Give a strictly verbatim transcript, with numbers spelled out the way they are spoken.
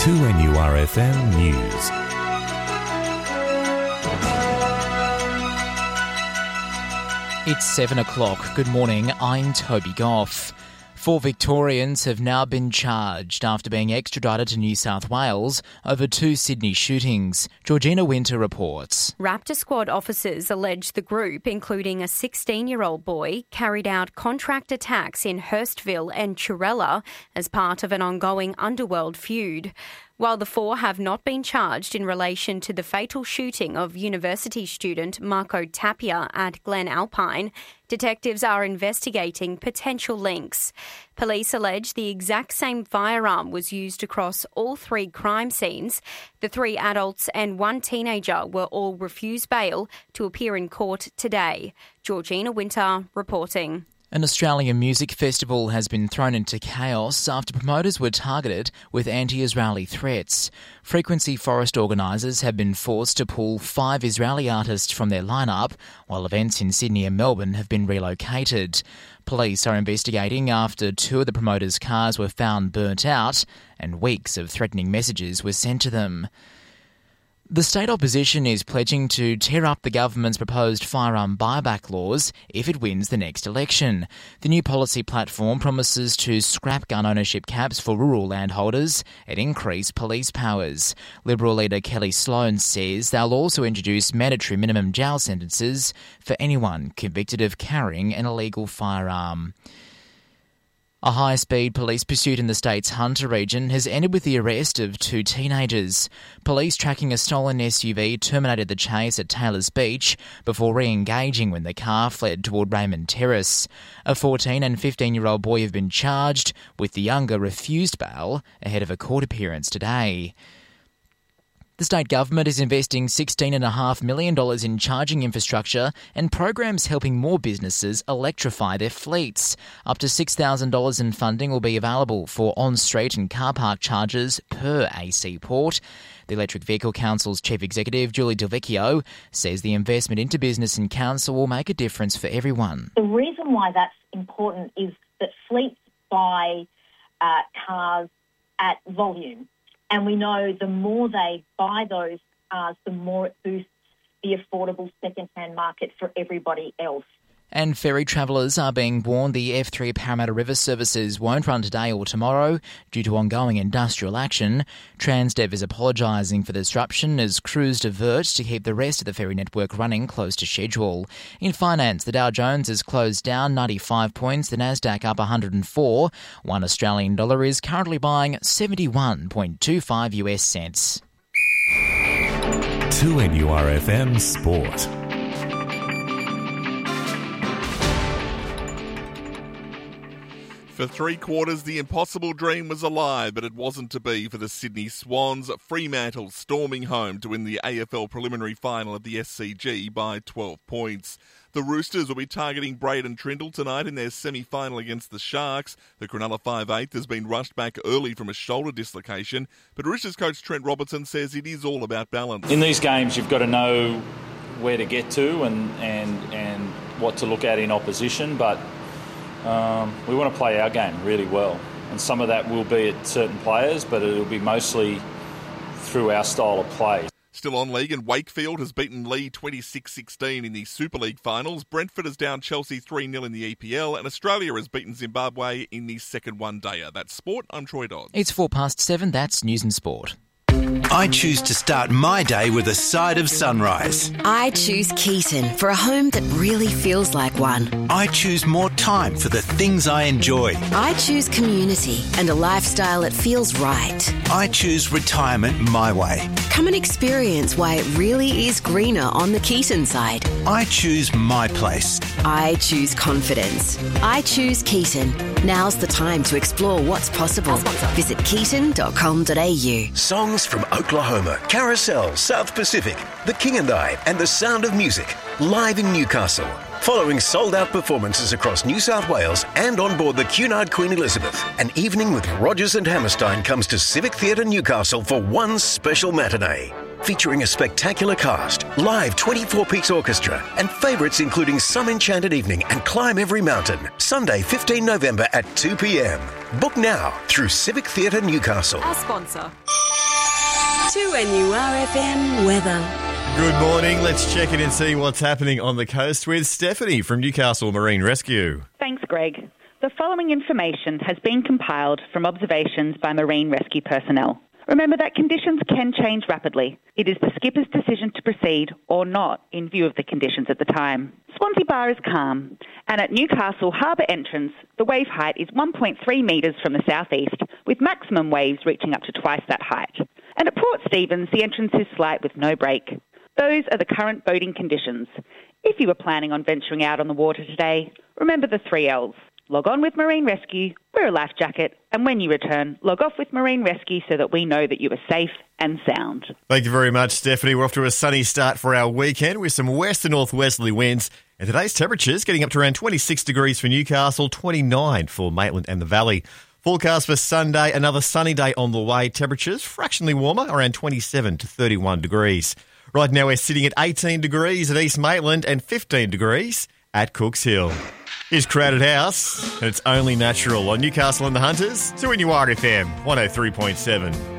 two N U R F M News. It's seven o'clock. Good morning, I'm Toby Goff. Four Victorians have now been charged after being extradited to New South Wales over two Sydney shootings. Georgina Winter reports. Raptor Squad officers allege the group, including a sixteen-year-old boy, carried out contract attacks in Hurstville and Churella as part of an ongoing underworld feud. While the four have not been charged in relation to the fatal shooting of university student Marco Tapia at Glen Alpine, detectives are investigating potential links. Police allege the exact same firearm was used across all three crime scenes. The three adults and one teenager were all refused bail to appear in court today. Georgina Winter reporting. An Australian music festival has been thrown into chaos after promoters were targeted with anti-Israeli threats. Frequency Forest organisers have been forced to pull five Israeli artists from their lineup, while events in Sydney and Melbourne have been relocated. Police are investigating after two of the promoters' cars were found burnt out and weeks of threatening messages were sent to them. The state opposition is pledging to tear up the government's proposed firearm buyback laws if it wins the next election. The new policy platform promises to scrap gun ownership caps for rural landholders and increase police powers. Liberal leader Kelly Sloan says they'll also introduce mandatory minimum jail sentences for anyone convicted of carrying an illegal firearm. A high-speed police pursuit in the state's Hunter region has ended with the arrest of two teenagers. Police tracking a stolen S U V terminated the chase at Taylor's Beach before re-engaging when the car fled toward Raymond Terrace. A fourteen and fifteen-year-old boy have been charged, with the younger refused bail ahead of a court appearance today. The state government is investing sixteen point five million dollars in charging infrastructure and programs helping more businesses electrify their fleets. Up to six thousand dollars in funding will be available for on-street and car park charges per A C port. The Electric Vehicle Council's Chief Executive, Julie Delvecchio, says the investment into business and council will make a difference for everyone. The reason why that's important is that fleets buy uh, cars at volume. And we know the more they buy those cars, the more it boosts the affordable second-hand market for everybody else. And ferry travellers are being warned the F three Parramatta River services won't run today or tomorrow due to ongoing industrial action. Transdev is apologising for the disruption as crews divert to keep the rest of the ferry network running close to schedule. In finance, the Dow Jones has closed down ninety-five points, the Nasdaq up one hundred four. One Australian dollar is currently buying seventy-one point two five US cents. two N U R F M Sport. For three quarters, the impossible dream was alive, but it wasn't to be for the Sydney Swans. Fremantle storming home to win the A F L preliminary final at the S C G by twelve points. The Roosters will be targeting Braden Trindle tonight in their semi-final against the Sharks. The Cronulla five eighth has been rushed back early from a shoulder dislocation, but Roosters coach Trent Robertson says it is all about balance. In these games, you've got to know where to get to and, and, and what to look at in opposition, but Um, we want to play our game really well, and some of that will be at certain players, but it'll be mostly through our style of play. Still on league, and Wakefield has beaten Leigh twenty-six sixteen in the Super League finals. Brentford has down Chelsea three nil in the E P L, and Australia has beaten Zimbabwe in the second one-dayer. That's sport. I'm Troy Dodds. It's four past seven. That's News and Sport. I choose to start my day with a side of sunrise. I choose Keaton for a home that really feels like one. I choose more time for the things I enjoy. I choose community and a lifestyle that feels right. I choose retirement my way. Come and experience why it really is greener on the Keaton side. I choose my place. I choose confidence. I choose Keaton. Now's the time to explore what's possible. Visit keaton dot com dot a u. Songs from Oklahoma, Carousel, South Pacific, The King and I, and The Sound of Music, live in Newcastle. Following sold-out performances across New South Wales and on board the Cunard Queen Elizabeth, an evening with Rogers and Hammerstein comes to Civic Theatre Newcastle for one special matinee. featuring a spectacular cast, live twenty-four piece orchestra, and favourites including Some Enchanted Evening and Climb Every Mountain. Sunday, fifteenth of November at two p.m. Book now through Civic Theatre Newcastle. Our sponsor. two N U R F M weather. Good morning. Let's check in and see what's happening on the coast with Stephanie from Newcastle Marine Rescue. Thanks, Greg. The following information has been compiled from observations by marine rescue personnel. Remember that conditions can change rapidly. It is the skipper's decision to proceed or not in view of the conditions at the time. Swansea Bar is calm, and at Newcastle Harbour entrance, the wave height is one point three metres from the southeast, with maximum waves reaching up to twice that height. And at Port Stephens, the entrance is slight with no break. Those are the current boating conditions. If you were planning on venturing out on the water today, remember the three L's. Log on with Marine Rescue, wear a life jacket, and when you return, log off with Marine Rescue so that we know that you are safe and sound. Thank you very much, Stephanie. We're off to a sunny start for our weekend with some west to northwesterly winds. And today's temperatures getting up to around twenty-six degrees for Newcastle, twenty-nine for Maitland and the Valley. Forecast for Sunday, another sunny day on the way. Temperatures fractionally warmer, around twenty-seven to thirty-one degrees. Right now we're sitting at eighteen degrees at East Maitland and fifteen degrees at Cooks Hill. Here's Crowded House, and it's only natural on Newcastle and the Hunters, two N U R F M one oh three point seven.